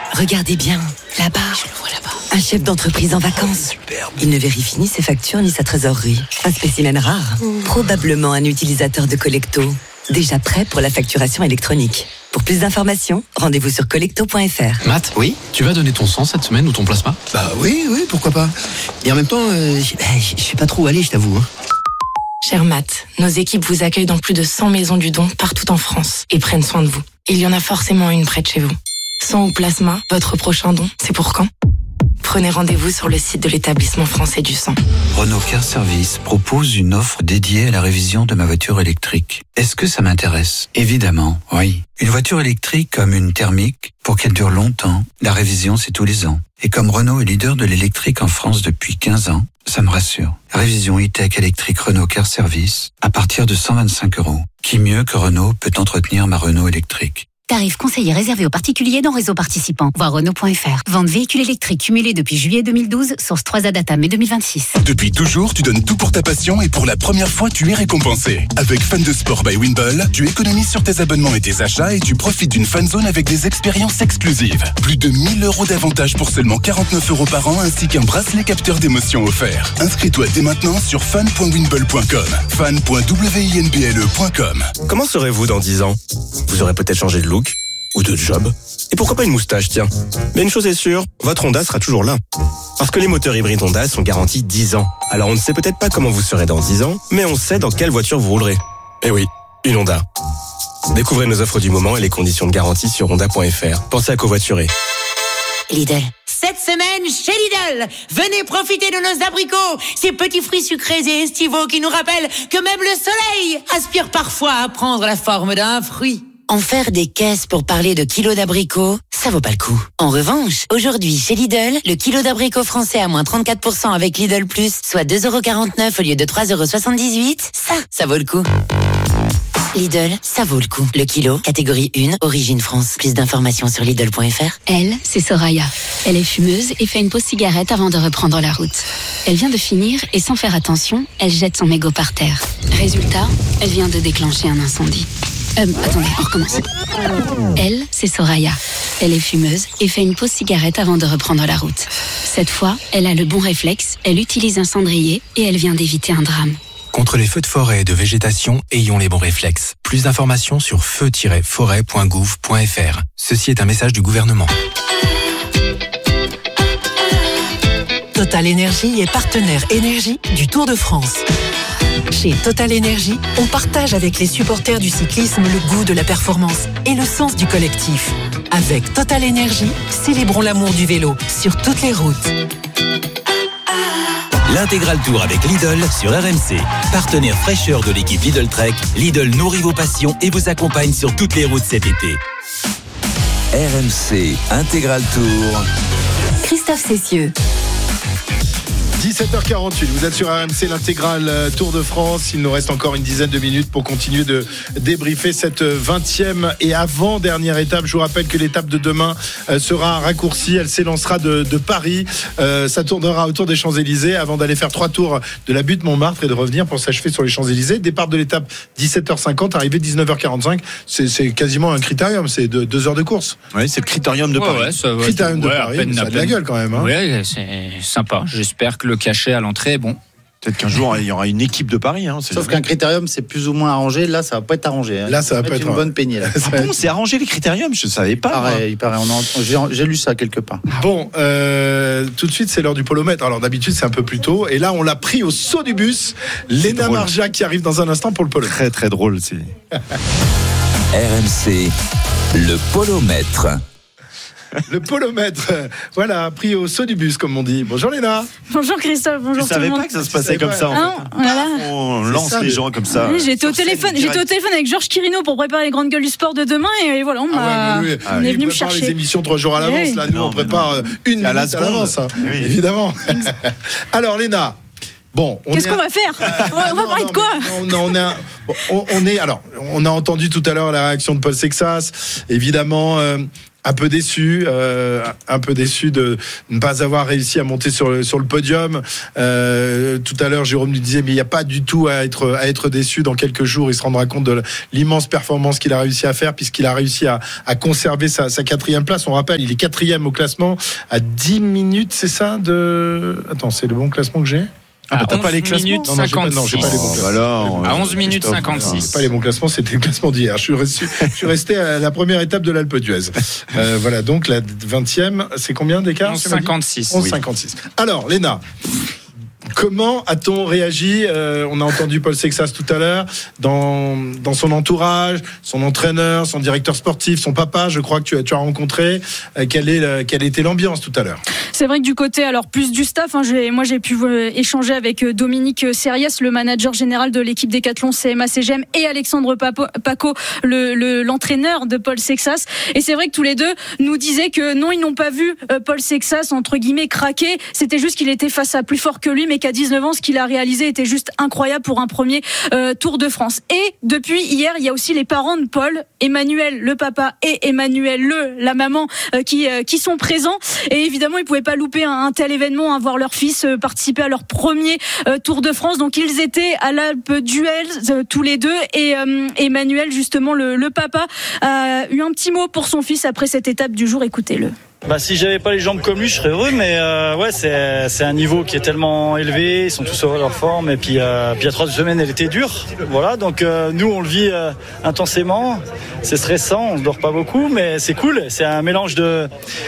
Regardez bien, là-bas. Je le vois là-bas. Un chef d'entreprise en vacances. Superbe. Il ne vérifie ni ses factures ni sa trésorerie. Un spécimen rare. Probablement un utilisateur de Collecto. Déjà prêt pour la facturation électronique. Pour plus d'informations, rendez-vous sur collecto.fr. Matt, Oui. tu vas donner ton sang cette semaine ou ton plasma? Bah oui, pourquoi pas. Et en même temps, je sais pas trop où aller, je t'avoue. Cher Matt, nos équipes vous accueillent dans plus de 100 maisons du don partout en France et prennent soin de vous. Il y en a forcément une près de chez vous. Sang ou plasma, votre prochain don, c'est pour quand? Prenez rendez-vous sur le site de l'établissement français du sang. Renault Car Service propose une offre dédiée à la révision de ma voiture électrique. Est-ce que ça m'intéresse? Évidemment, oui. Une voiture électrique comme une thermique, pour qu'elle dure longtemps, la révision c'est tous les ans. Et comme Renault est leader de l'électrique en France depuis 15 ans, ça me rassure. Révision e-tech électrique Renault Car Service à partir de 125 €. Qui mieux que Renault peut entretenir ma Renault électrique? Tarif conseillé réservé aux particuliers dans réseau participant. Voir Renault.fr. Vente véhicule électrique cumulé depuis juillet 2012, source 3A Data mai 2026. Depuis toujours, tu donnes tout pour ta passion et pour la première fois, tu es récompensé. Avec Fan de Sport by Wimble, tu économises sur tes abonnements et tes achats et tu profites d'une fan zone avec des expériences exclusives. Plus de 1000 € d'avantages pour seulement 49 € par an ainsi qu'un bracelet capteur d'émotions offert. Inscris-toi dès maintenant sur fan.wimble.com. fan.winble.com. Comment serez-vous dans 10 ans? Vous aurez peut-être changé de look ou de job. Et pourquoi pas une moustache, tiens. Mais une chose est sûre, votre Honda sera toujours là. Parce que les moteurs hybrides Honda sont garantis 10 ans. Alors on ne sait peut-être pas comment vous serez dans 10 ans, mais on sait dans quelle voiture vous roulerez. Eh oui, une Honda. Découvrez nos offres du moment et les conditions de garantie sur honda.fr. Pensez à covoiturer. Lidl. Cette semaine, chez Lidl, venez profiter de nos abricots, ces petits fruits sucrés et estivaux qui nous rappellent que même le soleil aspire parfois à prendre la forme d'un fruit. En faire des caisses pour parler de kilos d'abricots, ça vaut pas le coup. En revanche, aujourd'hui, chez Lidl, le kilo d'abricots français à moins 34% avec Lidl Plus, soit 2,49 € au lieu de 3,78 €, ça vaut le coup. Lidl, ça vaut le coup. Le kilo, catégorie 1, origine France. Plus d'informations sur Lidl.fr. Elle, c'est Soraya. Elle est fumeuse et fait une pause cigarette avant de reprendre la route. Elle vient de finir et sans faire attention, elle jette son mégot par terre. Résultat, elle vient de déclencher un incendie. Attendez, on recommence. Elle, c'est Soraya. Elle est fumeuse et fait une pause cigarette avant de reprendre la route. Cette fois, elle a le bon réflexe, elle utilise un cendrier et elle vient d'éviter un drame. Contre les feux de forêt et de végétation, ayons les bons réflexes. Plus d'informations sur feu-forêt.gouv.fr. Ceci est un message du gouvernement. Total Énergie est partenaire énergie du Tour de France. Chez Total Énergie, on partage avec les supporters du cyclisme le goût de la performance et le sens du collectif. Avec Total Énergie, célébrons l'amour du vélo sur toutes les routes. L'intégral Tour avec Lidl sur RMC. Partenaire fraîcheur de l'équipe Lidl Trek, Lidl nourrit vos passions et vous accompagne sur toutes les routes cet été. RMC Intégral Tour. Christophe Cessieux. 17h48, vous êtes sur RMC, l'intégrale Tour de France. Il nous reste encore une dizaine de minutes pour continuer de débriefer cette 20e et avant-dernière étape. Je vous rappelle que l'étape de demain sera raccourcie. Elle s'élancera de Paris. Ça tournera autour des Champs-Élysées avant d'aller faire 3 tours de la butte Montmartre et de revenir pour s'achever sur les Champs-Élysées. Départ de l'étape 17h50, arrivée 19h45. C'est quasiment un critérium, c'est 2 heures de course. Oui, c'est le critérium de Paris. Critérium de Paris, ça a de la gueule quand même. Hein. Oui, c'est sympa. J'espère que le cachet à l'entrée est bon. Peut-être qu'un jour il y aura une équipe de Paris. Sauf qu'un critérium c'est plus ou moins arrangé. Là ça va pas être arrangé. Là ça va pas être une bonne peignée. Là. Bon, c'est arrangé les critériums. Je savais pas. Il paraît. J'ai lu ça quelque part. Bon, tout de suite c'est l'heure du polomètre. Alors d'habitude c'est un peu plus tôt. Et là on l'a pris au saut du bus. Léna Marja qui arrive dans un instant pour le polomètre. Très très drôle. RMC, le polomètre. Le polomètre, voilà, pris au saut du bus, comme on dit. Bonjour Léna. Bonjour Christophe, bonjour tout le monde. Je savais pas que ça se passait comme ça. Voilà. On lance les gens comme ça. Oui, j'étais au téléphone avec Georges Quirino pour préparer les grandes gueules du sport de demain et voilà, on est venu me chercher. Les émissions 3 jours à l'avance, là, nous on prépare une minute à l'avance, évidemment. Alors Léna. Bon, qu'est-ce qu'on va faire? On va parler de quoi? On a entendu tout à l'heure la réaction de Paul Sexas. Évidemment, un peu déçu de ne pas avoir réussi à monter sur le podium. Tout à l'heure, Jérôme nous disait, mais il n'y a pas du tout à être déçu. Dans quelques jours, il se rendra compte de l'immense performance qu'il a réussi à faire, puisqu'il a réussi à conserver sa 4e place. On rappelle, il est 4e au classement, à 10 minutes, c'est ça Attends, c'est le bon classement que j'ai ? T'as pas les classements ? Non, j'ai pas les bons classements. À 11 minutes 56. C'est pas les bons classements, c'était le classement d'hier. Je suis resté à la première étape de l'Alpe d'Huez. Voilà, donc la 20e, c'est combien d'écart ? 11,56. 11,56. Alors, Léna, comment a-t-on réagi ? On a entendu Paul Sexas tout à l'heure, dans son entourage, son entraîneur, son directeur sportif, son papa, je crois que tu as rencontré. Quelle était l'ambiance tout à l'heure ? C'est vrai que du côté, alors plus du staff, j'ai pu échanger avec Dominique Seriès, le manager général de l'équipe Décathlon CMA-CGM, et Alexandre Paco, l'entraîneur de Paul Sexas. Et c'est vrai que tous les deux nous disaient que non, ils n'ont pas vu Paul Sexas, entre guillemets, craquer. C'était juste qu'il était face à plus fort que lui, mais qu'à 19 ans, ce qu'il a réalisé était juste incroyable pour un premier Tour de France. Et depuis hier, il y a aussi les parents de Paul, Emmanuel, le papa, et Emmanuel, la maman, qui sont présents. Et évidemment, ils pouvaient pas louper un tel événement, voir leur fils participer à leur premier Tour de France. Donc ils étaient à l'Alpe d'Huez tous les deux, et Emmanuel, justement le papa, a eu un petit mot pour son fils après cette étape du jour. Écoutez-le. Si j'avais pas les jambes comme lui, je serais heureux, mais c'est un niveau qui est tellement élevé, ils sont tous heureux de leur forme, et puis il y a 3 semaines elle était dure, voilà, donc nous on le vit intensément, c'est stressant, on ne dort pas beaucoup, mais c'est cool, c'est un mélange de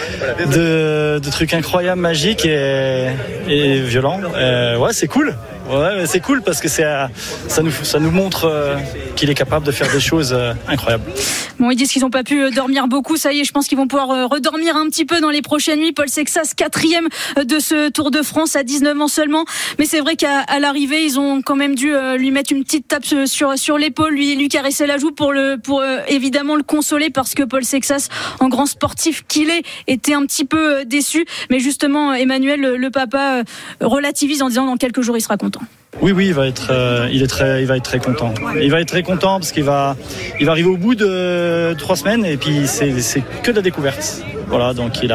trucs incroyables, magiques et violents, c'est cool. Ouais, c'est cool parce que ça nous montre qu'il est capable de faire des choses incroyables. Bon, ils disent qu'ils n'ont pas pu dormir beaucoup. Ça y est, je pense qu'ils vont pouvoir redormir un petit peu dans les prochaines nuits. Paul Sexas, 4e de ce Tour de France à 19 ans seulement. Mais c'est vrai qu'à l'arrivée, ils ont quand même dû lui mettre une petite tape sur l'épaule, lui caresser la joue pour évidemment le consoler, parce que Paul Sexas, en grand sportif qu'il est, était un petit peu déçu. Mais justement, Emmanuel, le papa, relativise en disant dans quelques jours, il sera content. Oui, il va être très content. Il va être très content parce qu'il va arriver au bout de 3 semaines, et puis c'est que de la découverte. Voilà, donc il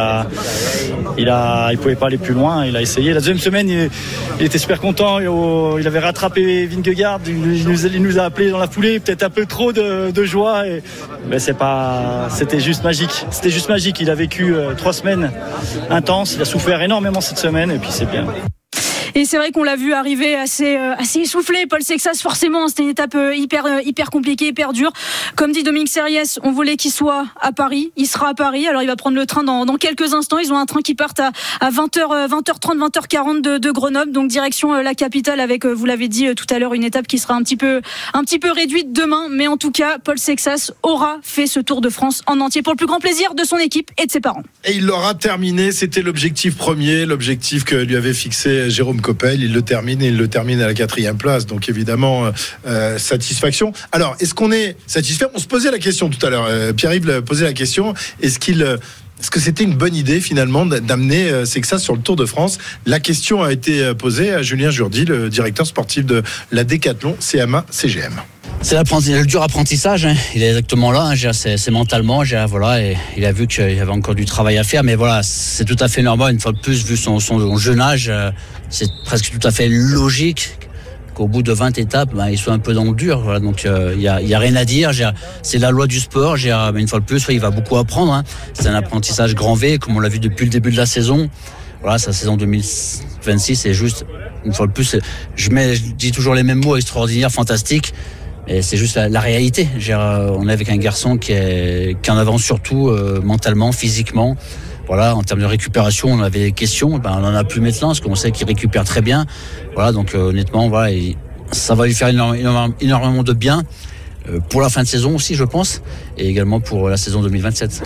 pouvait pas aller plus loin. Il a essayé. La deuxième semaine, il était super content. Il avait rattrapé Vingegaard. Il nous a appelé dans la foulée. Peut-être un peu trop de joie. Mais c'était juste magique. C'était juste magique. Il a vécu 3 semaines intenses. Il a souffert énormément cette semaine, et puis c'est bien. Et c'est vrai qu'on l'a vu arriver assez essoufflé. Paul Sexas, forcément, c'était une étape hyper compliquée, hyper dure. Comme dit Dominique Seriès, on voulait qu'il soit à Paris. Il sera à Paris. Alors, il va prendre le train dans quelques instants. Ils ont un train qui part à 20h30, 20h40 de Grenoble. Donc, direction la capitale, avec, vous l'avez dit tout à l'heure, une étape qui sera un petit peu réduite demain. Mais en tout cas, Paul Sexas aura fait ce Tour de France en entier pour le plus grand plaisir de son équipe et de ses parents. Et il l'aura terminé. C'était l'objectif premier, l'objectif que lui avait fixé Jérôme Coppel. Il le termine à la 4e place. Donc évidemment, satisfaction. Alors, est-ce qu'on est satisfait ? On se posait la question tout à l'heure. Pierre-Yves posait la question. Est-ce que c'était une bonne idée finalement d'amener Sexas sur le Tour de France ? La question a été posée à Julien Jourdi, le directeur sportif de la Décathlon CMA-CGM. C'est le dur apprentissage, hein. Il est exactement là, hein. C'est mentalement, voilà, et il a vu qu'il y avait encore du travail à faire, mais voilà, c'est tout à fait normal, une fois de plus, vu son jeune âge, c'est presque tout à fait logique qu'au bout de 20 étapes, il soit un peu dans le dur, voilà. Donc il y a rien à dire, c'est la loi du sport, mais une fois de plus, il va beaucoup apprendre, hein. C'est un apprentissage grand V, comme on l'a vu depuis le début de la saison. Voilà, sa saison 2026, c'est juste, une fois de plus, je dis toujours les mêmes mots, extraordinaire, fantastique. Et c'est juste la réalité. On est avec un garçon qui en avance surtout mentalement, physiquement. Voilà, en termes de récupération, on avait des questions. On en a plus maintenant, parce qu'on sait qu'il récupère très bien. Voilà, donc honnêtement, voilà, ça va lui faire énormément de bien pour la fin de saison aussi, je pense, et également pour la saison 2027.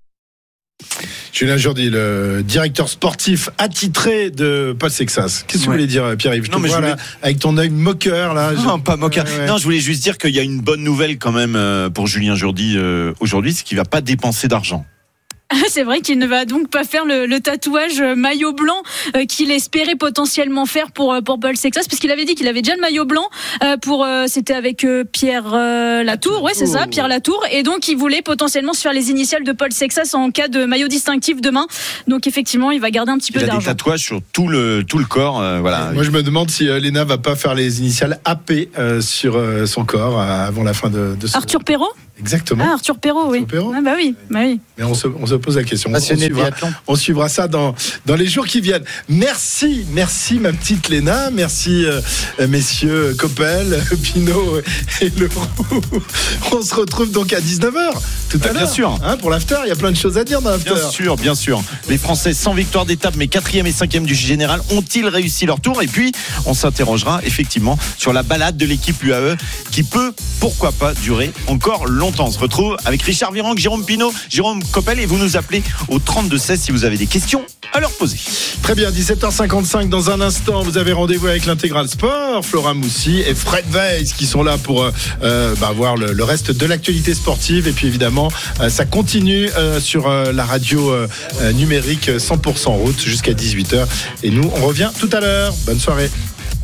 Julien Jourdi, le directeur sportif attitré de Paul Sexas. Qu'est-ce que vous voulez dire, Pierre-Yves ? Je te vois là, avec ton œil moqueur. Là, non, pas moqueur. Ouais. Non, je voulais juste dire qu'il y a une bonne nouvelle quand même pour Julien Jourdi aujourd'hui, c'est qu'il ne va pas dépenser d'argent. C'est vrai qu'il ne va donc pas faire le tatouage maillot blanc qu'il espérait potentiellement faire pour Paul Sexas, parce qu'il avait dit qu'il avait déjà le maillot blanc c'était avec Pierre Latour, ouais c'est ça, Pierre Latour, et donc il voulait potentiellement se faire les initiales de Paul Sexas en cas de maillot distinctif demain. Donc effectivement, il va garder un petit peu d'argent. Il a des tatouages sur tout le corps, voilà. Moi je me demande si Léna va pas faire les initiales AP sur son corps avant la fin de ce... Arthur Perrault. Exactement. Ah, Arthur Perrault, oui. Perrault. Ah, bah oui. Mais on se pose la question. On suivra ça dans les jours qui viennent. Merci ma petite Léna. Merci messieurs Coppel, Pinot et Leroux. On se retrouve donc à 19h tout à l'heure. Bien sûr. Pour l'after, il y a plein de choses à dire dans l'after. Bien sûr. Les Français sans victoire d'étape, mais 4e et 5e du général, ont-ils réussi leur tour? Et puis, on s'interrogera effectivement sur la balade de l'équipe UAE qui peut, pourquoi pas, durer encore longtemps. On se retrouve avec Richard Virenque, Jérôme Pinot, Jérôme Coppel, et vous nous appelez au 32-16 si vous avez des questions à leur poser. Très bien, 17h55, dans un instant, vous avez rendez-vous avec l'Intégral Sport, Flora Moussi et Fred Weiss qui sont là pour voir le reste de l'actualité sportive. Et puis évidemment, ça continue sur la radio numérique 100% route jusqu'à 18h. Et nous, on revient tout à l'heure. Bonne soirée.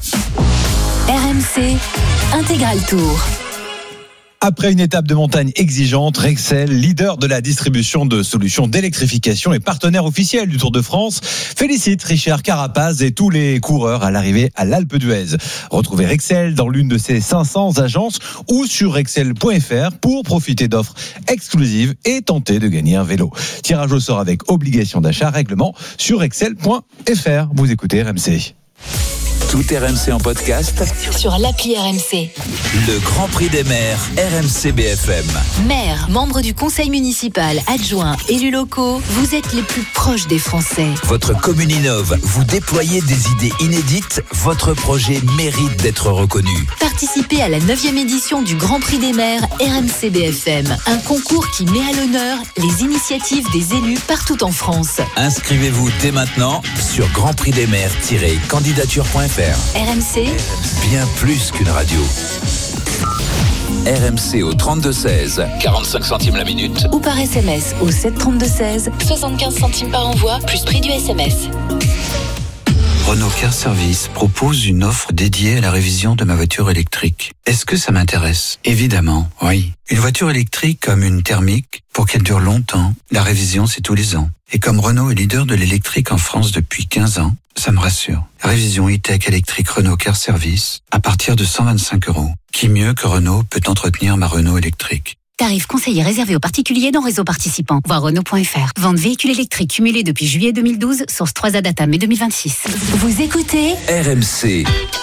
RMC Intégral Tour. Après une étape de montagne exigeante, Rexel, leader de la distribution de solutions d'électrification et partenaire officiel du Tour de France, félicite Richard Carapaz et tous les coureurs à l'arrivée à l'Alpe d'Huez. Retrouvez Rexel dans l'une de ses 500 agences ou sur rexel.fr pour profiter d'offres exclusives et tenter de gagner un vélo. Tirage au sort avec obligation d'achat, règlement sur rexel.fr. Vous écoutez RMC. Tout RMC en podcast sur l'appli RMC. Le Grand Prix des maires RMC BFM. Maires, membres du conseil municipal, adjoints, élus locaux, vous êtes les plus proches des Français. Votre commune innove, vous déployez des idées inédites, votre projet mérite d'être reconnu. Participez à la 9e édition du Grand Prix des maires RMC BFM, un concours qui met à l'honneur les initiatives des élus partout en France. Inscrivez-vous dès maintenant sur grandprixdesmaires-candidature.fr. RMC, bien plus qu'une radio. RMC au 32-16, 45 centimes la minute. Ou par SMS au 732-16, 75 centimes par envoi, plus prix du SMS. Renault Car Service propose une offre dédiée à la révision de ma voiture électrique. Est-ce que ça m'intéresse? Évidemment, oui. Une voiture électrique comme une thermique, pour qu'elle dure longtemps, la révision c'est tous les ans. Et comme Renault est leader de l'électrique en France depuis 15 ans, ça me rassure. Révision e-tech électrique Renault Car Service à partir de 125 €. Qui mieux que Renault peut entretenir ma Renault électrique? Tarif conseillé réservé aux particuliers dans réseau participant. Voir Renault.fr. Vente véhicule électrique cumulé depuis juillet 2012, source 3A data mai 2026. Vous écoutez RMC.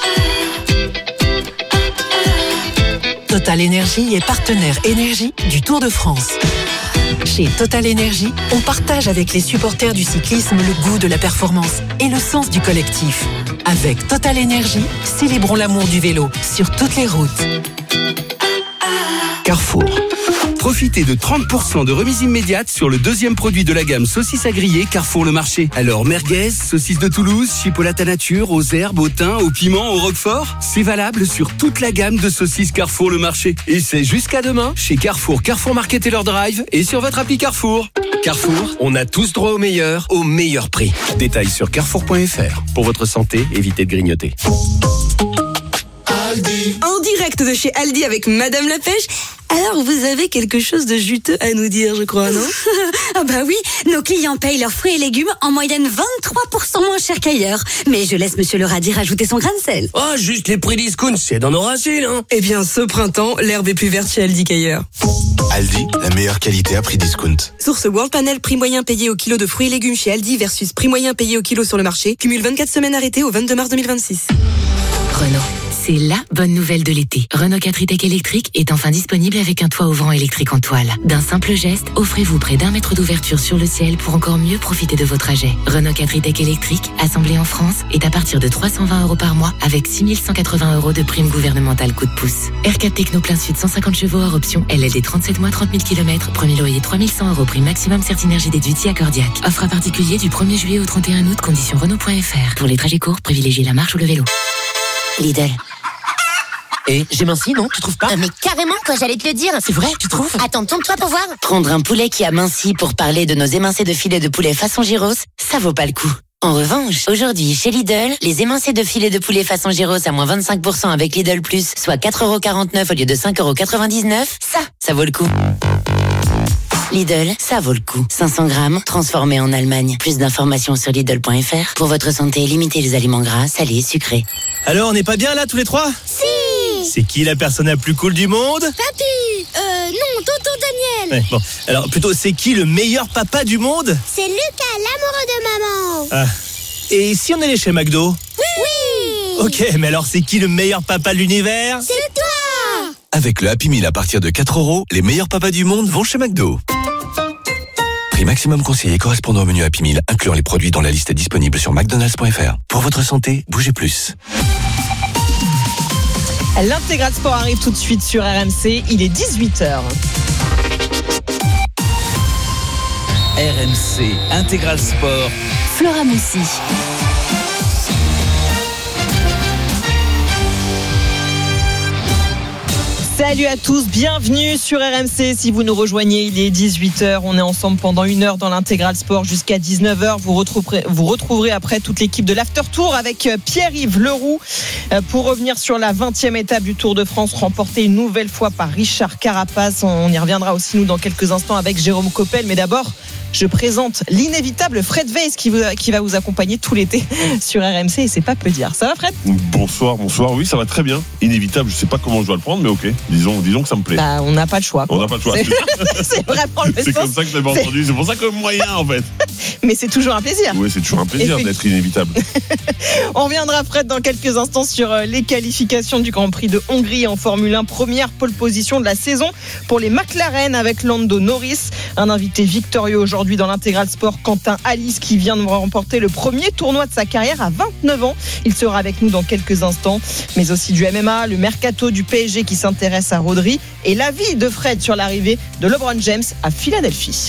Total Énergie est partenaire énergie du Tour de France. Chez Total Énergie, on partage avec les supporters du cyclisme le goût de la performance et le sens du collectif. Avec Total Énergie, célébrons l'amour du vélo sur toutes les routes. Carrefour. Profitez de 30% de remise immédiate sur le deuxième produit de la gamme saucisses à griller Carrefour Le Marché. Alors merguez, saucisses de Toulouse, chipolata nature, aux herbes, au thym, au piment, au roquefort. C'est valable sur toute la gamme de saucisses Carrefour Le Marché. Et c'est jusqu'à demain chez Carrefour, Carrefour Market et leur drive et sur votre appli Carrefour. Carrefour, on a tous droit au meilleur prix. Détails sur carrefour.fr. Pour votre santé, évitez de grignoter. Aldi. En direct de chez Aldi avec Madame la Pêche. Alors, vous avez quelque chose de juteux à nous dire, je crois, non? Ah bah oui, nos clients payent leurs fruits et légumes en moyenne 23% moins cher qu'ailleurs. Mais je laisse Monsieur le radis rajouter son grain de sel. Oh, juste les prix discount, c'est dans nos racines, hein. Eh bien, ce printemps, l'herbe est plus verte chez Aldi qu'ailleurs. Aldi, la meilleure qualité à prix discount. Source World Panel, prix moyen payé au kilo de fruits et légumes chez Aldi versus prix moyen payé au kilo sur le marché. Cumule 24 semaines arrêtées au 22 mars 2026. Renault. C'est la bonne nouvelle de l'été. Renault 4 e-tech électrique est enfin disponible avec un toit ouvrant électrique en toile. D'un simple geste, offrez-vous près d'1 mètre d'ouverture sur le ciel pour encore mieux profiter de vos trajets. Renault 4 e-tech électrique, assemblé en France, est à partir de 320 € par mois avec 6 180 € de prime gouvernementale coup de pouce. R4 Techno plein sud 150 chevaux hors option, LLD 37 mois 30 000 km, premier loyer 3100 € prime maximum Certinergie déduite accordiaque. Offre à particulier du 1er juillet au 31 août, conditions Renault.fr. Pour les trajets courts, privilégiez la marche ou le vélo. Lidl. j'ai minci, non? Tu trouves pas? Mais carrément, quoi, j'allais te le dire. C'est vrai, tu trouves? Attends, tourne-toi pour voir. Prendre un poulet qui a minci pour parler de nos émincés de filet de poulet façon gyros, ça vaut pas le coup. En revanche, aujourd'hui, chez Lidl, les émincés de filet de poulet façon gyros à moins 25% avec Lidl Plus, soit 4,49€ au lieu de 5,99€, ça vaut le coup. Lidl, ça vaut le coup. 500 grammes, transformés en Allemagne. Plus d'informations sur Lidl.fr. Pour votre santé, limitez les aliments gras, salés, sucrés. Alors, on n'est pas bien là, tous les trois? Si. C'est qui la personne la plus cool du monde? Papy. Non, tonton Daniel. Ouais, bon. Alors, plutôt, c'est qui le meilleur papa du monde? C'est Lucas, l'amoureux de maman. Ah. Et si on allait chez McDo? Oui. Ok, mais alors, c'est qui le meilleur papa de l'univers? C'est toi. Avec le Happy Meal à partir de 4€, les meilleurs papas du monde vont chez McDo. Prix maximum conseillé correspondant au menu Happy Meal, incluant les produits dans la liste disponible sur McDonald's.fr. Pour votre santé, bougez plus. L'intégral sport arrive tout de suite sur RMC, il est 18h. RMC Intégral Sport. Flora Messi. Salut à tous, bienvenue sur RMC. Si vous nous rejoignez, il est 18h. On est ensemble pendant 1 heure dans l'intégral sport jusqu'à 19h. Vous retrouverez après toute l'équipe de l'After Tour avec Pierre-Yves Leroux pour revenir sur la 20e étape du Tour de France, remportée une nouvelle fois par Richard Carapaz. On y reviendra aussi, nous, dans quelques instants avec Jérôme Coppel. Mais d'abord, je présente l'inévitable Fred Weiss qui va vous accompagner tout l'été sur RMC et c'est pas peu dire. Ça va, Fred? Bonsoir. Oui, ça va très bien. Inévitable, je sais pas comment je dois le prendre, mais ok. Disons que ça me plaît. Bah, on n'a pas le choix. On n'a pas le choix. C'est vraiment le C'est sens. comme ça que je l'avais entendu. C'est pour ça que moyen, en fait. Mais c'est toujours un plaisir. Oui, c'est toujours un plaisir d'être inévitable. On reviendra, Fred, dans quelques instants sur les qualifications du Grand Prix de Hongrie en Formule 1. Première pole position de la saison pour les McLaren avec Lando Norris. Un invité victorieux aujourd'hui dans l'intégral sport, Quentin Alice, qui vient de remporter le premier tournoi de sa carrière à 29 ans. Il sera avec nous dans quelques instants. Mais aussi du MMA, le mercato du PSG qui s'intéresse à Rodri et l'avis de Fred sur l'arrivée de LeBron James à Philadelphie.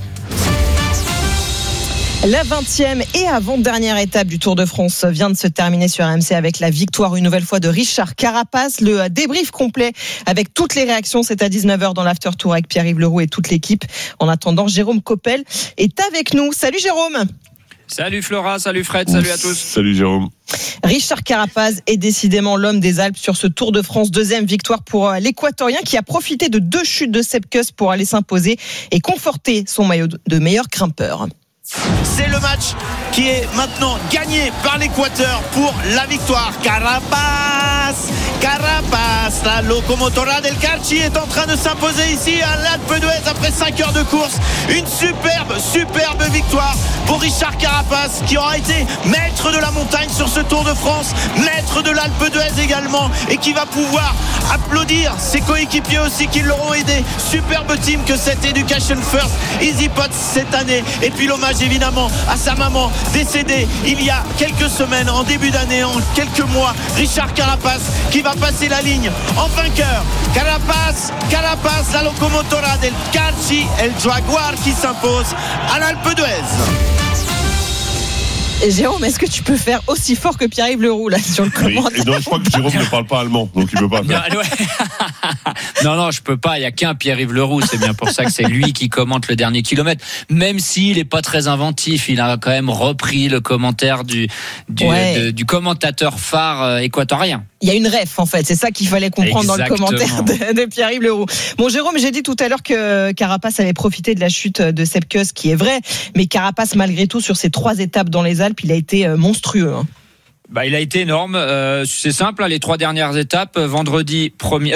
La 20e et avant-dernière étape du Tour de France vient de se terminer sur RMC avec la victoire une nouvelle fois de Richard Carapaz. Le débrief complet avec toutes les réactions, c'est à 19h dans l'After Tour avec Pierre-Yves Leroux et toute l'équipe. En attendant, Jérôme Coppel est avec nous. Salut Jérôme. Salut Flora, salut Fred, salut à tous. Salut Jérôme. Richard Carapaz est décidément l'homme des Alpes sur ce Tour de France. Deuxième victoire pour l'Équatorien qui a profité de 2 chutes de Sepp Kuss pour aller s'imposer et conforter son maillot de meilleur grimpeur. C'est le match qui est maintenant gagné par l'Équateur pour la victoire. Carapaz, la locomotora del Carchi est en train de s'imposer ici à l'Alpe d'Huez après 5 heures de course. Une superbe victoire pour Richard Carapaz qui aura été maître de la montagne sur ce Tour de France, maître de l'Alpe d'Huez également et qui va pouvoir applaudir ses coéquipiers aussi qui l'auront aidé. Superbe team que cette Education First Easy Pots cette année. Et puis l'hommage évidemment à sa maman décédée il y a quelques semaines, en début d'année, en quelques mois. Richard Carapaz qui va passer la ligne en vainqueur. Carapaz, la locomotora del Carchi, El Jaguar qui s'impose à l'Alpe d'Huez. Et Jérôme, est-ce que tu peux faire aussi fort que Pierre-Yves Leroux là sur le commentaire? Non, je crois que Jérôme ne parle pas allemand, donc il ne peut pas faire. Non, je peux pas. Il y a qu'un Pierre-Yves Leroux. C'est bien pour ça que c'est lui qui commente le dernier kilomètre. Même s'il est pas très inventif, il a quand même repris le commentaire du commentateur phare équatorien. Il y a une ref en fait, c'est ça qu'il fallait comprendre. Exactement. Dans le commentaire de Pierre-Yves Leroux. Bon Jérôme, j'ai dit tout à l'heure que Carapaz avait profité de la chute de Sepp Kuss, qui est vrai, mais Carapaz malgré tout sur ces 3 étapes dans les Alpes, il a été monstrueux. Il a été énorme. C'est simple, les 3 dernières étapes, vendredi premier,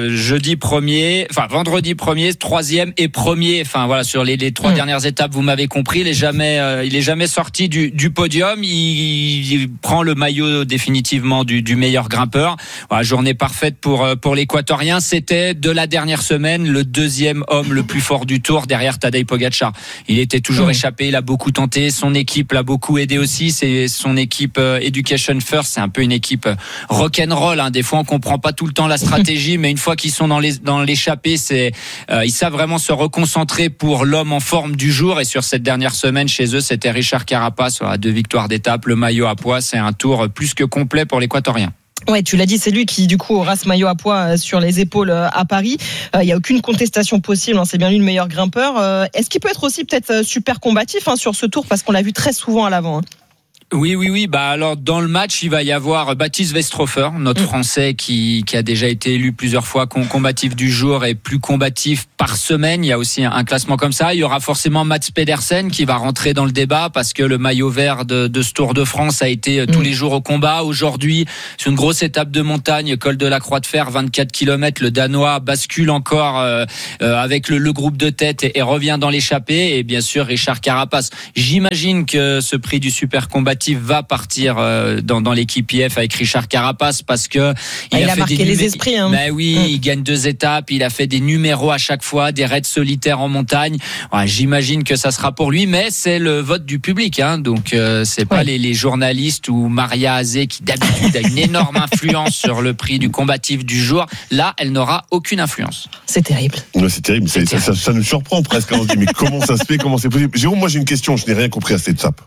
3e et premier. Enfin voilà, sur les 3 dernières étapes, vous m'avez compris. Il est jamais sorti du podium. Il prend le maillot définitivement du meilleur grimpeur. Voilà, journée parfaite pour l'Équatorien. C'était de la dernière semaine le 2e homme le plus fort du Tour derrière Tadej Pogačar. Il était toujours échappé. Il a beaucoup tenté. Son équipe l'a beaucoup aidé aussi. C'est son équipe Education First, c'est un peu une équipe rock'n'roll. Des fois, on comprend pas tout le temps la stratégie, mais une fois qu'ils sont dans l'échappée, ils savent vraiment se reconcentrer pour l'homme en forme du jour. Et sur cette dernière semaine, chez eux, c'était Richard Carapaz. 2 victoires d'étape, le maillot à pois. C'est un tour plus que complet pour l'Équatorien. Ouais, tu l'as dit, c'est lui qui du coup aura ce maillot à poids sur les épaules à Paris. Il n'y a aucune contestation possible, c'est bien lui le meilleur grimpeur. Est-ce qu'il peut être aussi peut-être super combatif sur ce tour, parce qu'on l'a vu très souvent à l'avant? Oui. Bah alors dans le match, il va y avoir Baptiste Westhofer, notre Français qui a déjà été élu plusieurs fois combatif du jour et plus combatif par semaine. Il y a aussi un classement comme ça. Il y aura forcément Mats Pedersen qui va rentrer dans le débat parce que le maillot vert de ce Tour de France a été tous les jours au combat. Aujourd'hui, sur une grosse étape de montagne, col de la Croix de Fer, 24 km, le Danois bascule encore avec le groupe de tête et revient dans l'échappée. Et bien sûr, Richard Carapace. J'imagine que ce prix du super combatif va partir dans l'équipe IF avec Richard Carapace parce que il a fait marqué les esprits. Il gagne 2 étapes, il a fait des numéros à chaque fois, des raids solitaires en montagne. J'imagine que ça sera pour lui, mais c'est le vote du public, donc c'est pas les journalistes ou Maria Azé qui d'habitude a une énorme influence sur le prix du combatif du jour. Là, elle n'aura aucune influence. C'est terrible. Ouais, c'est terrible. Ça nous surprend presque. On se dit mais comment ça se fait, comment c'est possible? Jérôme, moi j'ai une question. Je n'ai rien compris à cette étape.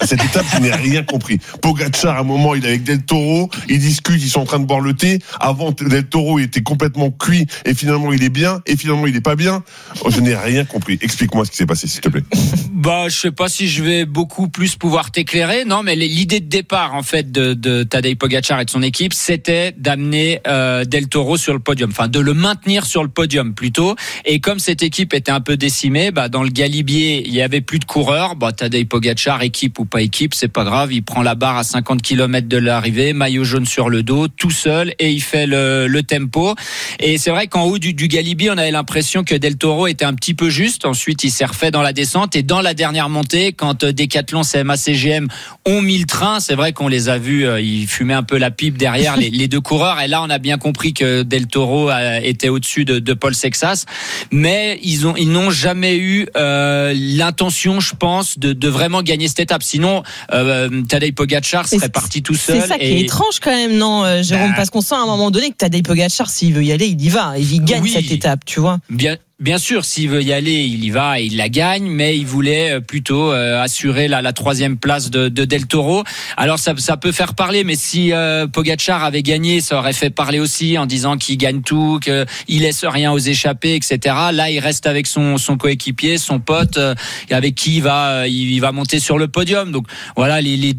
Je n'ai rien compris. Pogačar, à un moment, il est avec Del Toro, ils discutent, ils sont en train de boire le thé. Avant, Del Toro, il était complètement cuit, et finalement, il est bien, et finalement, il est pas bien. Je n'ai rien compris. Explique-moi ce qui s'est passé, s'il te plaît. Je sais pas si je vais beaucoup plus pouvoir t'éclairer. Non, mais l'idée de départ, en fait, de Tadej Pogačar et de son équipe, c'était d'amener Del Toro sur le podium. Enfin, de le maintenir sur le podium, plutôt. Et comme cette équipe était un peu décimée, dans le Galibier, il y avait plus de coureurs. Tadej Pogačar, équipe ou pas équipe, c'est pas grave, il prend la barre à 50 km de l'arrivée, maillot jaune sur le dos, tout seul, et il fait le tempo. Et c'est vrai qu'en haut du Galibier, on avait l'impression que Del Toro était un petit peu juste. Ensuite, il s'est refait dans la descente, et dans la dernière montée, quand Decathlon, CMA, CGM ont mis le train, c'est vrai qu'on les a vus, ils fumaient un peu la pipe derrière les deux coureurs, et là, on a bien compris que Del Toro était au-dessus de Paul Sexas, mais ils n'ont jamais eu l'intention, je pense, de vraiment gagner cette étape. Sinon, Tadej Pogačar serait parti tout seul. C'est ça qui est étrange quand même, non, Jérôme, parce qu'on sent à un moment donné que Tadej Pogačar, s'il veut y aller, il y va, il gagne cette étape, tu vois. Bien sûr, s'il veut y aller, il y va et il la gagne, mais il voulait plutôt assurer la 3e place de Del Toro. Alors ça peut faire parler, mais si Pogačar avait gagné, ça aurait fait parler aussi en disant qu'il gagne tout, qu'il laisse rien aux échappées, etc. Là, il reste avec son coéquipier, son pote, avec qui il va monter sur le podium. Donc voilà, les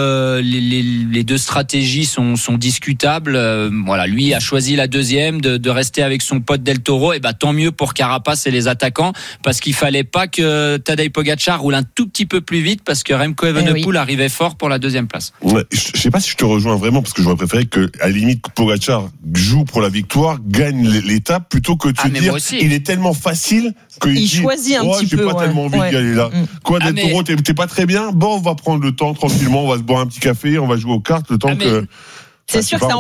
deux stratégies sont discutables. Lui a choisi la 2e de rester avec son pote Del Toro, et tant mieux pour Carapace et les attaquants, parce qu'il fallait pas que Tadej Pogačar roule un tout petit peu plus vite, parce que Remco Evenepoel arrivait fort pour la 2e place. Ouais, je sais pas si je te rejoins vraiment, parce que j'aurais préféré que, à la limite, Pogačar joue pour la victoire, gagne l'étape, plutôt que de dire il est tellement facile qu'il choisit un petit peu. J'ai pas tellement envie d'y aller là. Quoi, Del Toro, t'es pas très bien? Bon, on va prendre le temps tranquillement, on va se boire un petit café, on va jouer aux cartes le temps que. C'est sûr que ça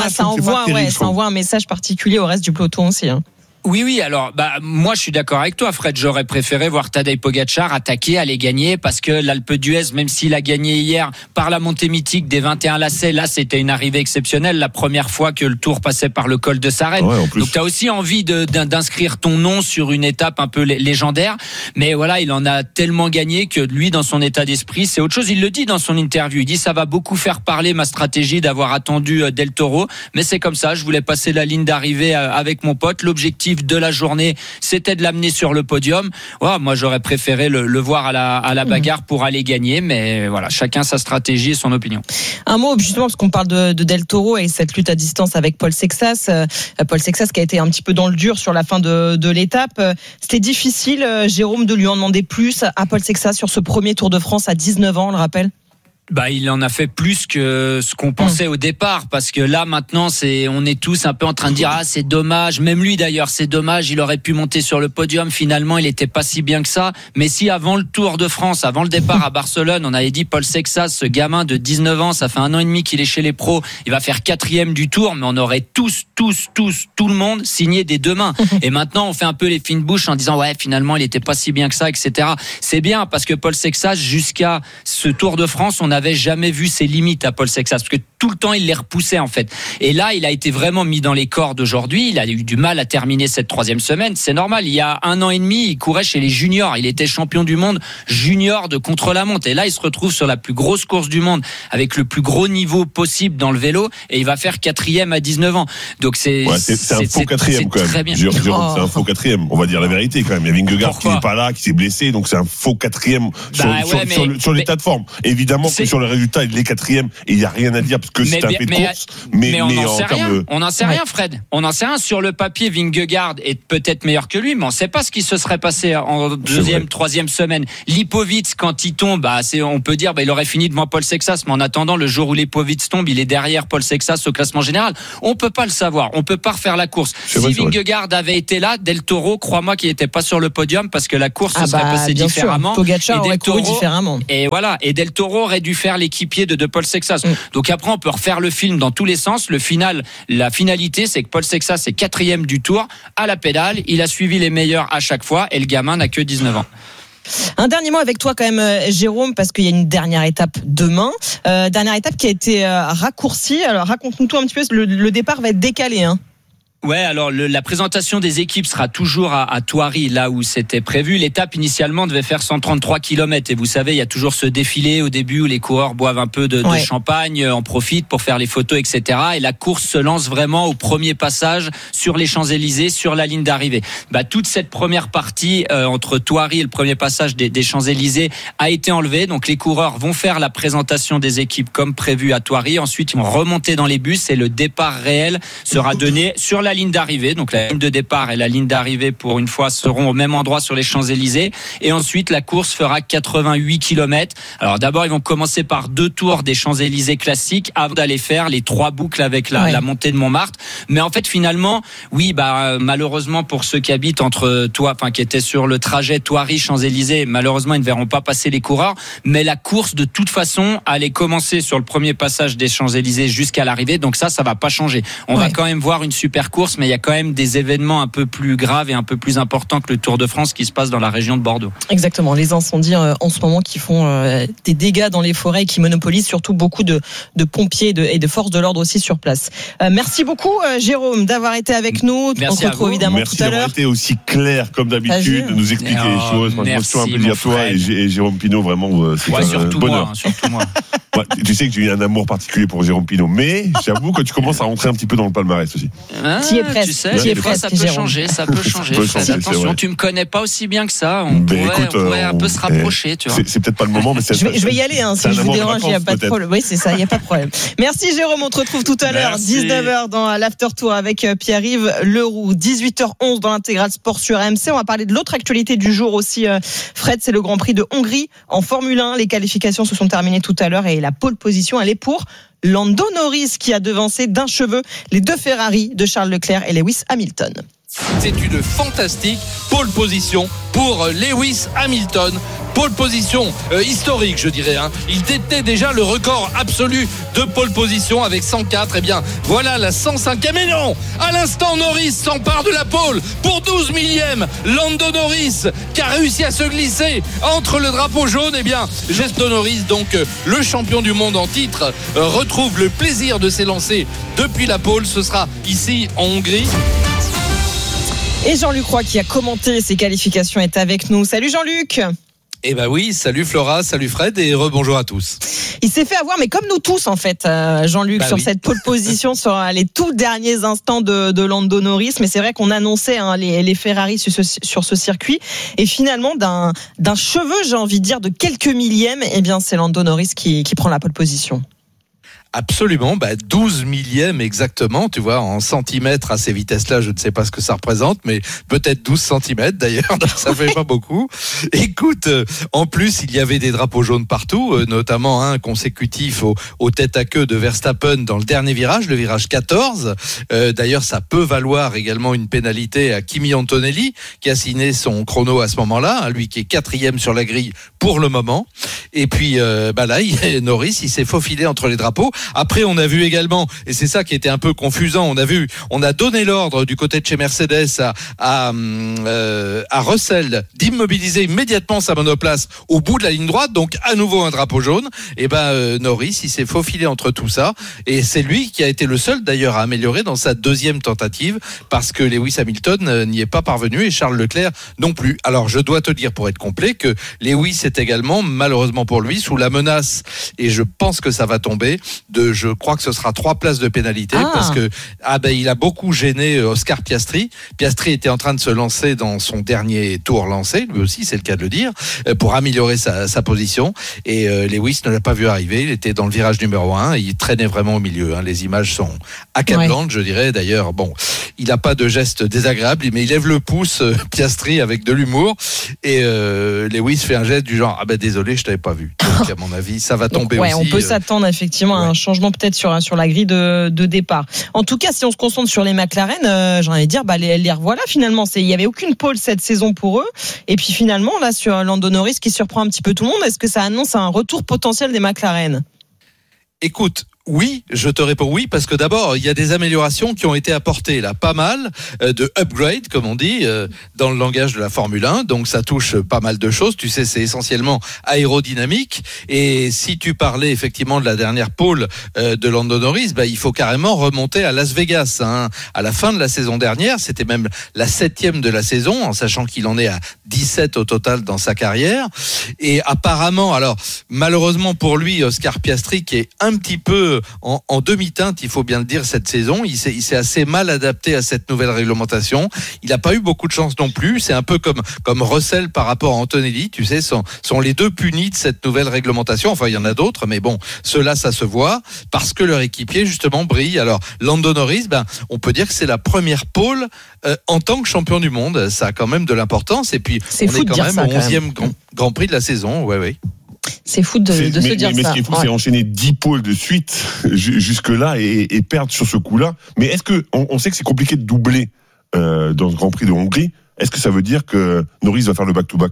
envoie un message particulier au reste du peloton aussi. Oui, alors moi je suis d'accord avec toi, Fred. J'aurais préféré voir Tadej Pogačar attaquer, aller gagner, parce que l'Alpe d'Huez, même s'il a gagné hier par la montée mythique des 21 lacets, là c'était une arrivée exceptionnelle, la première fois que le Tour passait par le col de Sarenne. Donc tu as aussi envie d'inscrire ton nom sur une étape un peu légendaire, mais voilà, il en a tellement gagné que lui, dans son état d'esprit, c'est autre chose. Il le dit dans son interview, il dit ça va beaucoup faire parler ma stratégie d'avoir attendu Del Toro, mais c'est comme ça, je voulais passer la ligne d'arrivée avec mon pote, l'objectif de la journée, c'était de l'amener sur le podium. Moi, j'aurais préféré le voir à la bagarre pour aller gagner, mais voilà, chacun sa stratégie et son opinion. Un mot, justement, parce qu'on parle de Del Toro et cette lutte à distance avec Paul Sexas. Paul Sexas qui a été un petit peu dans le dur sur la fin de l'étape. C'était difficile, Jérôme, de lui en demander plus à Paul Sexas sur ce premier Tour de France à 19 ans, on le rappelle? Il en a fait plus que ce qu'on pensait au départ, parce que là maintenant on est tous un peu en train de dire c'est dommage, même lui d'ailleurs, c'est dommage, il aurait pu monter sur le podium, finalement il était pas si bien que ça. Mais si avant le Tour de France, avant le départ à Barcelone, on avait dit Paul Sexas, ce gamin de 19 ans, ça fait 1 an et demi qu'il est chez les pros, il va faire 4e du Tour, mais on aurait tout le monde signé des 2 mains. Et maintenant on fait un peu les fines bouches en disant finalement il était pas si bien que ça, etc. C'est bien, parce que Paul Sexas, jusqu'à ce Tour de France, on n'avait jamais vu ses limites à Paul Sexas, parce que tout le temps il les repoussait en fait. Et là, il a été vraiment mis dans les cordes aujourd'hui. Il a eu du mal à terminer cette 3e semaine. C'est normal. Il y a 1 an et demi, il courait chez les juniors. Il était champion du monde junior de contre-la-montre. Et là, il se retrouve sur la plus grosse course du monde avec le plus gros niveau possible dans le vélo. Et il va faire 4e à 19 ans. Donc c'est un faux 4e quand même. Très bien. Jérôme, c'est un faux 4e. On va dire la vérité quand même. Il y a Vingegaard qui n'est pas là, qui s'est blessé. Donc c'est un faux 4e sur l'état de forme. Évidemment que sur le résultat, il est 4e et il n'y a rien à dire parce que c'est un fait de course. Mais on n'en sait rien. On n'en sait rien, Fred. On n'en sait rien. Sur le papier, Vingegaard est peut-être meilleur que lui, mais on ne sait pas ce qui se serait passé en 2e, 3e semaine. Lipovitz, quand il tombe, on peut dire il aurait fini devant Paul Sexas, mais en attendant, le jour où Lipovitz tombe, il est derrière Paul Sexas au classement général. On peut pas le savoir. On peut pas refaire la course. Si Vingegaard avait été là, Del Toro, crois-moi qu'il n'était pas sur le podium parce que la course se serait passée différemment. Pogacar aurait couru différemment. Et voilà. Et Del Toro aurait dû faire l'équipier de Paul Sexas. Donc après, on peut refaire le film dans tous les sens. La finalité, c'est que Paul Sexas est 4e du Tour à la pédale. Il a suivi les meilleurs à chaque fois et le gamin n'a que 19 ans. Un dernier mot avec toi quand même, Jérôme, parce qu'il y a une dernière étape demain. Dernière étape qui a été raccourcie. Alors raconte-nous tout un petit peu. Le départ va être décalé, hein. Ouais, alors la présentation des équipes sera toujours à Thoiry, là où c'était prévu. L'étape initialement devait faire 133 km et vous savez, il y a toujours ce défilé au début où les coureurs boivent un peu de champagne, en profitent pour faire les photos, etc. Et la course se lance vraiment au premier passage sur les Champs-Élysées, sur la ligne d'arrivée. Toute cette première partie entre Thoiry et le premier passage des Champs-Élysées a été enlevée. Donc les coureurs vont faire la présentation des équipes comme prévu à Thoiry. Ensuite, ils vont remonter dans les bus et le départ réel sera donné sur la ligne d'arrivée. Donc la ligne de départ et la ligne d'arrivée pour une fois seront au même endroit sur les Champs-Élysées et ensuite la course fera 88 km. Alors d'abord ils vont commencer par 2 tours des Champs-Élysées classiques avant d'aller faire les 3 boucles avec la montée de Montmartre. Mais en fait finalement malheureusement pour ceux qui habitent qui étaient sur le trajet Thoiry Champs-Élysées, malheureusement ils ne verront pas passer les coureurs, mais la course de toute façon allait commencer sur le premier passage des Champs-Élysées jusqu'à l'arrivée. Donc ça va pas changer. On va quand même voir une super course, mais il y a quand même des événements un peu plus graves et un peu plus importants que le Tour de France qui se passe dans la région de Bordeaux. Exactement, les incendies en ce moment qui font des dégâts dans les forêts et qui monopolisent surtout beaucoup de pompiers et de forces de l'ordre aussi sur place. Merci beaucoup Jérôme d'avoir été avec nous. Merci, on se retrouve évidemment tout à l'heure. Merci d'avoir été aussi clair comme d'habitude, de nous expliquer les choses. Merci, un plaisir à toi et Jérôme Pinot, vraiment c'est un bonheur. Surtout moi. Tu sais que j'ai eu un amour particulier pour Jérôme Pinot, mais j'avoue que tu commences à rentrer un petit peu dans le palmarès aussi. Tu es presque. Tu sais, des fois ça peut changer. Fais attention, tu me connais pas aussi bien que ça. On pourrait un peu se rapprocher, tu vois. C'est peut-être pas le moment, mais je vais y aller, si je vous dérange, il n'y a pas de problème. Oui, c'est ça, il n'y a pas de problème. Merci Jérôme, on te retrouve tout à l'heure, 19h dans l'After Tour avec Pierre-Yves Leroux, 18h11 dans l'Intégral Sport sur RMC. On va parler de l'autre actualité du jour aussi, Fred, c'est le Grand Prix de Hongrie en Formule 1. Les qualifications se sont terminées tout à l'heure et la pole position, elle est pour Lando Norris qui a devancé d'un cheveu les 2 Ferrari de Charles Leclerc et Lewis Hamilton. C'est une fantastique pole position pour Lewis Hamilton. Pole position historique, je dirais. Il détenait déjà le record absolu de pole position avec 104. Eh bien, voilà la 105e. Et non, à l'instant, Norris s'empare de la pole pour 12 millième. Lando Norris qui a réussi à se glisser entre le drapeau jaune. Eh bien, Lando Norris, donc le champion du monde en titre, retrouve le plaisir de s'élancer depuis la pole. Ce sera ici en Hongrie. Et Jean-Luc Roy qui a commenté ces qualifications est avec nous. Salut Jean-Luc. Eh ben oui, salut Flora, salut Fred et rebonjour à tous. Il s'est fait avoir, mais comme nous tous en fait, Jean-Luc, sur cette pole position sur les tout derniers instants de Lando Norris. Mais c'est vrai qu'on annonçait les Ferrari sur ce circuit. Et finalement, d'un cheveu, j'ai envie de dire, de quelques millièmes, eh bien c'est Lando Norris qui prend la pole position. Absolument, 12 millièmes exactement, tu vois, en centimètres à ces vitesses-là, je ne sais pas ce que ça représente, mais peut-être 12 centimètres d'ailleurs, donc ça fait pas beaucoup. Écoute, en plus, il y avait des drapeaux jaunes partout, notamment un consécutif au tête à queue de Verstappen dans le dernier virage, le virage 14. D'ailleurs, ça peut valoir également une pénalité à Kimi Antonelli, qui a signé son chrono à ce moment-là, lui qui est 4e sur la grille pour le moment. Et puis là, Norris, il s'est faufilé entre les drapeaux. Après, on a vu également, et c'est ça qui était un peu confusant, on a donné l'ordre du côté de chez Mercedes à Russell d'immobiliser immédiatement sa monoplace au bout de la ligne droite, donc à nouveau un drapeau jaune. Et Norris, il s'est faufilé entre tout ça, et c'est lui qui a été le seul d'ailleurs à améliorer dans sa deuxième tentative, parce que Lewis Hamilton n'y est pas parvenu et Charles Leclerc non plus. Alors je dois te dire, pour être complet, que Lewis est également, malheureusement pour lui, sous la menace, et je pense que ça va tomber, je crois que ce sera 3 places de pénalité, parce que il a beaucoup gêné Oscar Piastri. Piastri était en train de se lancer dans son dernier tour lancé, lui aussi c'est le cas de le dire, pour améliorer sa position, et Lewis ne l'a pas vu arriver. Il était dans le virage numéro 1 et il traînait vraiment au milieu. Les images sont accablantes, je dirais. D'ailleurs, il n'a pas de geste désagréable, mais il lève le pouce, Piastri, avec de l'humour, et Lewis fait un geste du genre désolé, je t'avais pas vu. Donc à mon avis, ça va tomber aussi. On peut s'attendre effectivement à un changement peut-être sur la grille de départ. En tout cas, si on se concentre sur les McLaren, j'ai envie de dire, les revoilà finalement. Il y avait aucune pole cette saison pour eux, et puis finalement là sur Lando Norris qui surprend un petit peu tout le monde. Est-ce que ça annonce un retour potentiel des McLaren? Écoute, oui, je te réponds oui, parce que d'abord, il y a des améliorations qui ont été apportées là, pas mal de upgrade, comme on dit, dans le langage de la Formule 1. Donc ça touche pas mal de choses. Tu sais, c'est essentiellement aérodynamique. Et si tu parlais effectivement de la dernière pole de Lando Norris, il faut carrément remonter à Las Vegas. À la fin de la saison dernière, c'était même la 7e de la saison, en sachant qu'il en est à 17 au total dans sa carrière. Et apparemment, alors malheureusement pour lui, Oscar Piastri, qui est un petit peu en demi-teinte, il faut bien le dire, cette saison, il s'est assez mal adapté à cette nouvelle réglementation. Il n'a pas eu beaucoup de chance non plus. C'est un peu comme Russell par rapport à Antonelli, tu sais, sont les deux punis de cette nouvelle réglementation. Enfin, il y en a d'autres, mais bon, ceux-là, ça se voit parce que leur équipier justement brille. Alors, Lando Norris, on peut dire que c'est la première pole en tant que champion du monde. Ça a quand même de l'importance. Et puis, on est quand même au 11e Grand Prix de la saison. Ouais. C'est fou de se dire ça. Mais ce qui est fou, c'est enchaîner 10 pôles de suite jusque-là et perdre sur ce coup-là. Mais est-ce que on sait que c'est compliqué de doubler dans ce Grand Prix de Hongrie? Est-ce que ça veut dire que Norris va faire le back-to-back?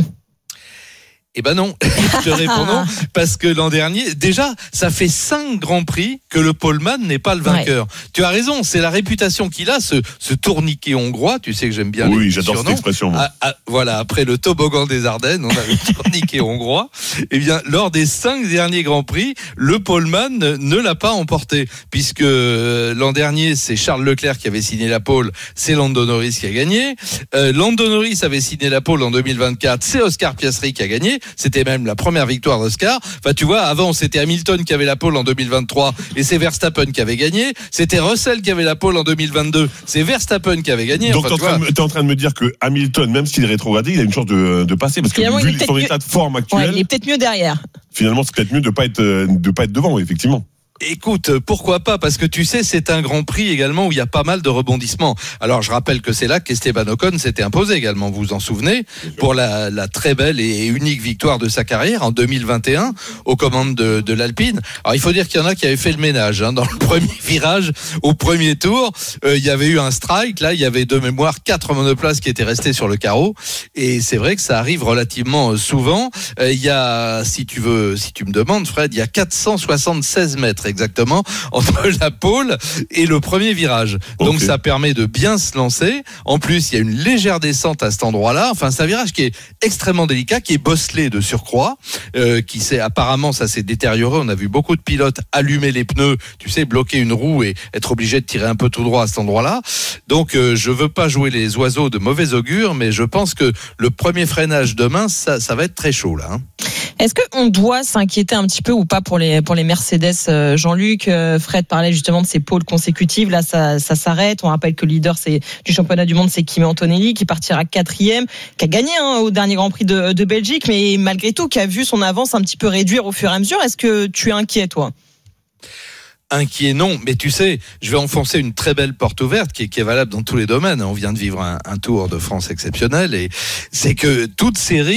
Non, je te réponds non, parce que l'an dernier, déjà, ça fait 5 Grands Prix que le poleman n'est pas le vainqueur. Tu as raison, c'est la réputation qu'il a, ce tourniquet hongrois, tu sais que j'aime bien les j'adore cette expression. Voilà, après le toboggan des Ardennes, on a le tourniquet hongrois. Eh bien, lors des 5 derniers Grands Prix, le poleman ne l'a pas emporté, puisque l'an dernier, c'est Charles Leclerc qui avait signé la pole, c'est Lando Norris qui a gagné. Lando Norris avait signé la pole en 2024, c'est Oscar Piastri qui a gagné. C'était même la première victoire d'Oscar. Enfin, tu vois, avant, c'était Hamilton qui avait la pole en 2023 et c'est Verstappen qui avait gagné. C'était Russell qui avait la pole en 2022. C'est Verstappen qui avait gagné. Donc, t'es en train de me dire que Hamilton, même s'il est rétrogradé, il a une chance de passer parce que vu son état de forme actuel. Il est peut-être mieux derrière. Finalement, c'est peut-être mieux de pas être devant, effectivement. Écoute, pourquoi pas, parce que tu sais, c'est un Grand Prix également où il y a pas mal de rebondissements. Alors, je rappelle que c'est là qu'Esteban Ocon s'était imposé également, vous vous en souvenez, pour la très belle et unique victoire de sa carrière en 2021 aux commandes de l'Alpine. Alors, il faut dire qu'il y en a qui avaient fait le ménage dans le premier virage au premier tour. Il y avait eu un strike, là, il y avait de mémoire 4 monoplaces qui étaient restées sur le carreau, et c'est vrai que ça arrive relativement souvent. Il y a, si tu me demandes, Fred, il y a 476 mètres exactement entre la pole et le premier virage. Donc ça permet de bien se lancer. En plus, il y a une légère descente à cet endroit-là. Enfin, c'est un virage qui est extrêmement délicat, qui est bosselé de surcroît, apparemment ça s'est détérioré. On a vu beaucoup de pilotes allumer les pneus, tu sais, bloquer une roue et être obligé de tirer un peu tout droit à cet endroit-là. Donc je veux pas jouer les oiseaux de mauvais augure, mais je pense que le premier freinage demain, ça va être très chaud là. Est-ce qu'on doit s'inquiéter un petit peu ou pas pour les Mercedes, Jean-Luc? Fred parlait justement de ces pôles consécutives. Là, ça s'arrête. On rappelle que le leader du championnat du monde, c'est Kimi Antonelli, qui partira 4e, qui a gagné au dernier Grand Prix de Belgique, mais malgré tout, qui a vu son avance un petit peu réduire au fur et à mesure. Est-ce que tu es inquiet, toi? Inquiet, non, mais tu sais, je vais enfoncer une très belle porte ouverte qui est valable dans tous les domaines. On vient de vivre un Tour de France exceptionnel, et c'est que toute série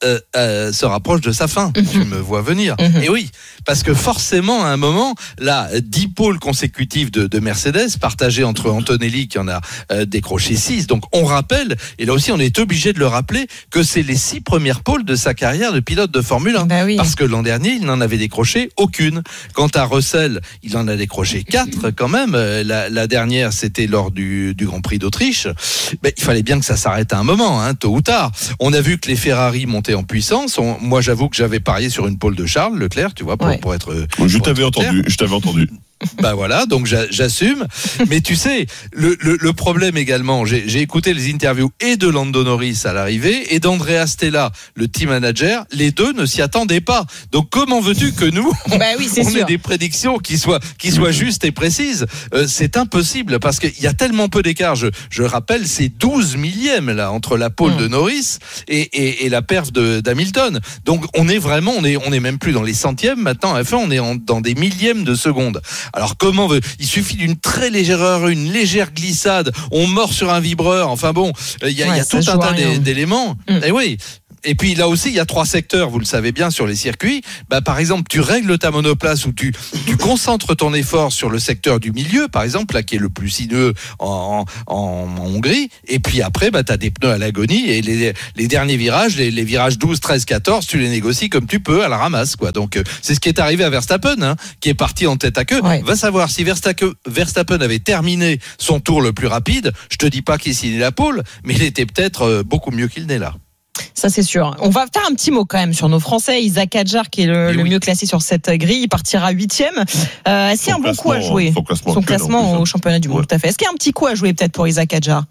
se rapproche de sa fin. Tu me vois venir. Et oui, parce que forcément, à un moment, là, 10 pôles consécutifs de Mercedes, partagés entre Antonelli qui en a décroché 6. Donc on rappelle, et là aussi on est obligé de le rappeler, que c'est les 6 premières pôles de sa carrière de pilote de Formule 1. Bah oui. Parce que l'an dernier, il n'en avait décroché aucune. Quant à Russell, il en a décroché 4 quand même. La dernière, c'était lors du Grand Prix d'Autriche. Ben, il fallait bien que ça s'arrête à un moment, hein, tôt ou tard. On a vu que les Ferrari montaient en puissance. Moi, j'avoue que j'avais parié sur une pole de Charles Leclerc, tu vois, pour être... Je t'avais entendu. Bah voilà, donc j'assume. Mais tu sais, le problème également, j'ai écouté les interviews et de Lando Norris à l'arrivée et d'Andrea Stella, le team manager. Les deux ne s'y attendaient pas. Donc comment veux-tu que nous, on ait des prédictions qui soient justes et précises? C'est impossible parce qu'il y a tellement peu d'écart. Je rappelle, c'est 12 millièmes là entre la pole de Norris et la perf d'Hamilton. Donc on est même plus dans les centièmes maintenant. À la fin, on est dans des millièmes de seconde. Alors il suffit d'une très légère erreur, une légère glissade, on mord sur un vibreur. Enfin bon, il y a tout un tas d'éléments. Et oui. Et puis là aussi, il y a 3 secteurs, vous le savez bien, sur les circuits. Bah, par exemple, tu règles ta monoplace ou tu concentres ton effort sur le secteur du milieu, par exemple, là, qui est le plus sinueux en Hongrie. Et puis après, bah, tu as des pneus à l'agonie et les derniers virages, les virages 12, 13, 14, tu les négocies comme tu peux à la ramasse, quoi. Donc, c'est ce qui est arrivé à Verstappen, hein, qui est parti en tête à queue. Ouais. Va savoir si Verstappen avait terminé son tour le plus rapide. Je te dis pas qu'il signait la pole, mais il était peut-être beaucoup mieux qu'il n'est là. Ça, c'est sûr. On va faire un petit mot quand même sur nos Français. Isaac Hadjar, qui est le mieux classé sur cette grille, il partira 8e. Est-ce qu'il y a un bon coup à jouer? Son classement au championnat du monde, tout à fait. Est-ce qu'il y a un petit coup à jouer peut-être pour Isaac Hadjar?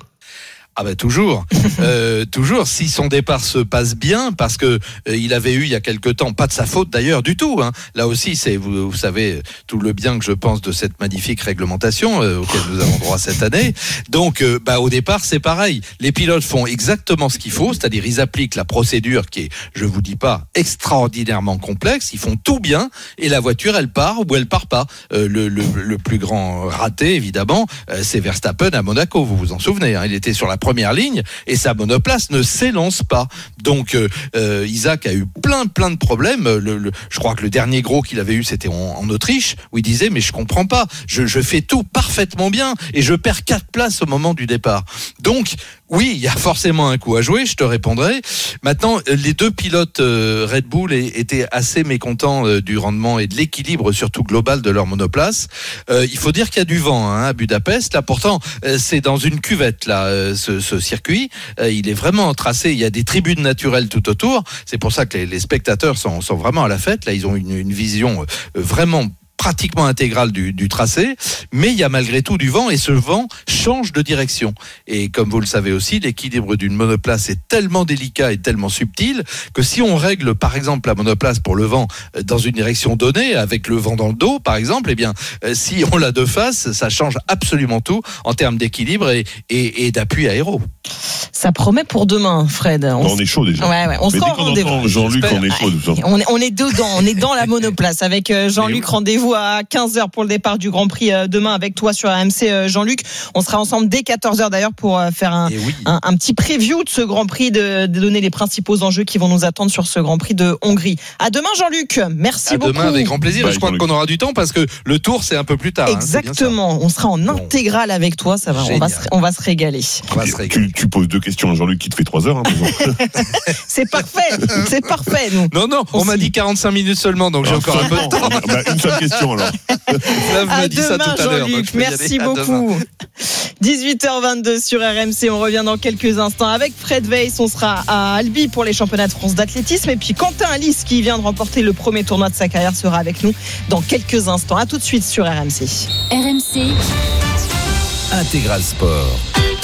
Ah bah toujours, toujours. Si son départ se passe bien, parce que il avait eu il y a quelque temps, pas de sa faute d'ailleurs du tout. Hein. Là aussi, c'est vous savez tout le bien que je pense de cette magnifique réglementation auquel nous avons droit cette année. Donc, au départ, c'est pareil. Les pilotes font exactement ce qu'il faut, c'est-à-dire ils appliquent la procédure qui est, je vous dis pas, extraordinairement complexe. Ils font tout bien et la voiture, elle part ou elle part pas. Le plus grand raté, évidemment, c'est Verstappen à Monaco. Vous vous en souvenez, hein. Il était sur la première ligne et sa monoplace ne s'élance pas. Donc Isaac a eu plein de problèmes. Je crois que le dernier gros qu'il avait eu, c'était en Autriche, où il disait mais je comprends pas, je fais tout parfaitement bien et je perds 4 places au moment du départ. Donc oui, il y a forcément un coup à jouer, je te répondrai. Maintenant, les 2 pilotes Red Bull étaient assez mécontents du rendement et de l'équilibre surtout global de leur monoplace. Il faut dire qu'il y a du vent, hein, à Budapest. Là, pourtant, c'est dans une cuvette là, ce circuit. Il est vraiment tracé. Il y a des tribunes naturelles tout autour. C'est pour ça que les spectateurs sont vraiment à la fête. Là, ils ont une vision vraiment pratiquement intégrale du tracé, mais il y a malgré tout du vent et ce vent change de direction. Et comme vous le savez aussi, l'équilibre d'une monoplace est tellement délicat et tellement subtil que si on règle par exemple la monoplace pour le vent dans une direction donnée, avec le vent dans le dos par exemple, eh bien si on l'a de face, ça change absolument tout en termes d'équilibre et d'appui aéro. Ça promet pour demain, Fred. On est chaud déjà. Ouais, on sera au rendez-vous. Jean-Luc, on est chaud. On est dedans, on est dans la monoplace avec Jean-Luc. Rendez-vous à 15h pour le départ du Grand Prix demain avec toi sur RMC, Jean-Luc. On sera ensemble dès 14h d'ailleurs pour faire un petit preview de ce Grand Prix, de donner les principaux enjeux qui vont nous attendre sur ce Grand Prix de Hongrie. À demain, Jean-Luc. Merci beaucoup. À demain, avec grand plaisir. Je crois qu'on aura du temps parce que le tour, c'est un peu plus tard. Exactement. On sera en intégrale avec toi. Ça va. On va se régaler. Tu poses 2 questions à Jean-Luc qui te fait 3 heures. Hein, c'est parfait. Nous. Non. On m'a dit 45 minutes seulement, donc j'ai encore un peu de temps. Une seule question alors. À demain, Jean-Luc. Merci beaucoup. 18h22 sur RMC. On revient dans quelques instants avec Fred Weiss. On sera à Albi pour les championnats de France d'athlétisme. Et puis Quentin Alice, qui vient de remporter le premier tournoi de sa carrière, sera avec nous dans quelques instants. À tout de suite sur RMC. RMC Intégral Sport.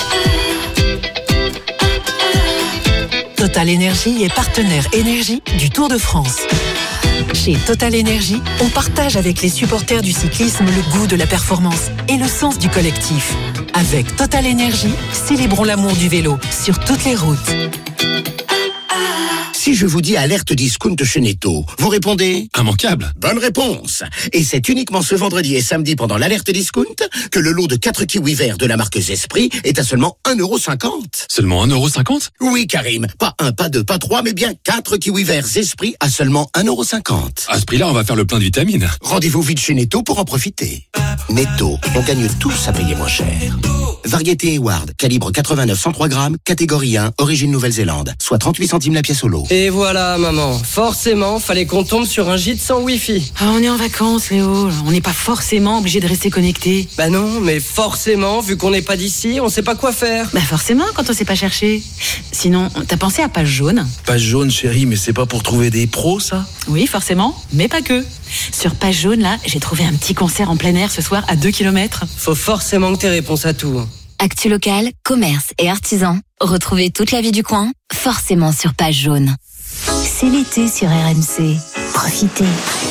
Total Énergie est partenaire énergie du Tour de France. Chez Total Énergie, on partage avec les supporters du cyclisme le goût de la performance et le sens du collectif. Avec Total Énergie, célébrons l'amour du vélo sur toutes les routes. Si je vous dis alerte discount chez Netto, vous répondez immanquable. Bonne réponse. Et c'est uniquement ce vendredi et samedi pendant l'alerte discount que le lot de 4 kiwis verts de la marque Zespri est à seulement 1,50€. Seulement 1,50€? Oui, Karim. Pas 1, pas 2, pas 3, mais bien 4 kiwis verts Zespri à seulement 1,50€. À ce prix-là, on va faire le plein de vitamines. Rendez-vous vite chez Netto pour en profiter. Netto, on gagne tous à payer moins cher. Variété Eward, calibre 89-103 grammes, catégorie 1, origine Nouvelle-Zélande, soit 38 centimes la pièce au lot. Et voilà, maman. Forcément, fallait qu'on tombe sur un gîte sans Wi-Fi. Ah, on est en vacances, Léo. On n'est pas forcément obligé de rester connecté. Bah non, mais forcément, vu qu'on n'est pas d'ici, on sait pas quoi faire. Bah forcément, quand on sait pas chercher. Sinon, t'as pensé à Page Jaune? Page Jaune, chérie, mais c'est pas pour trouver des pros, ça? Oui, forcément, mais pas que. Sur Page Jaune, là, j'ai trouvé un petit concert en plein air ce soir à 2 km. Faut forcément que t'aies réponse à tout. Actu local, commerce et artisans. Retrouvez toute la vie du coin, forcément sur Page Jaune. C'est l'été sur RMC. Profitez.